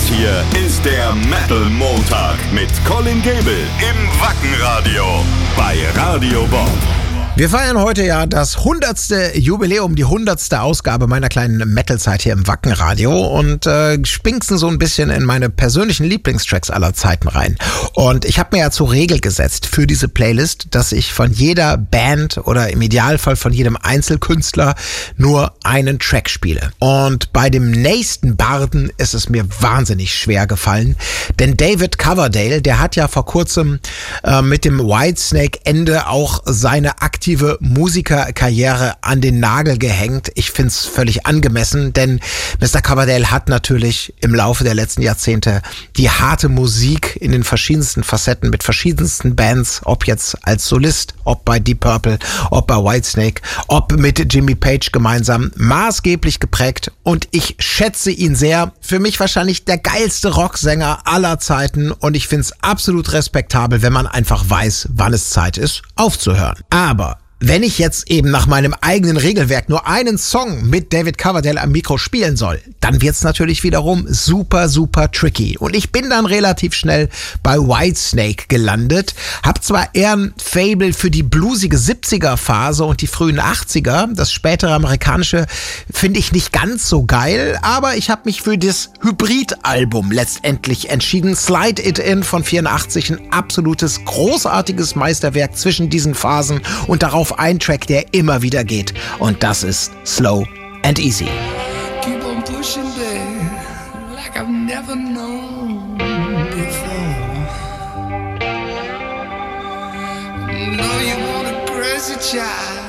hier ist der Metal Montag mit Colin Gable im Wackenradio bei Radio Bob. Wir feiern heute ja das 100. Jubiläum, die 100. Ausgabe meiner kleinen Metal-Zeit hier im Wackenradio und spinksen so ein bisschen in meine persönlichen Lieblingstracks aller Zeiten rein. Und ich habe mir ja zur Regel gesetzt für diese Playlist, dass ich von jeder Band oder im Idealfall von jedem Einzelkünstler nur einen Track spiele. Und bei dem nächsten Barden ist es mir wahnsinnig schwer gefallen, denn David Coverdale, der hat ja vor kurzem mit dem Whitesnake-Ende auch seine aktive Musikerkarriere an den Nagel gehängt. Ich find's völlig angemessen, denn Mr. Coverdale hat natürlich im Laufe der letzten Jahrzehnte die harte Musik in den verschiedensten Facetten mit verschiedensten Bands, ob jetzt als Solist, ob bei Deep Purple, ob bei Whitesnake, ob mit Jimmy Page gemeinsam, maßgeblich geprägt und ich schätze ihn sehr. Für mich wahrscheinlich der geilste Rocksänger aller Zeiten und ich find's absolut respektabel, wenn man einfach weiß, wann es Zeit ist, aufzuhören. Aber wenn ich jetzt eben nach meinem eigenen Regelwerk nur einen Song mit David Coverdale am Mikro spielen soll, dann wird's natürlich wiederum super, super tricky. Und ich bin dann relativ schnell bei Whitesnake gelandet. Hab zwar eher ein Faible für die bluesige 70er-Phase und die frühen 80er. Das spätere amerikanische finde ich nicht ganz so geil, aber ich habe mich für das Hybrid-Album letztendlich entschieden. Slide It In von 84, ein absolutes, großartiges Meisterwerk zwischen diesen Phasen und darauf ein Track, der immer wieder geht. Und das ist Slow and Easy. Keep on pushing, babe, like I've never known before. Know you want a crazy child.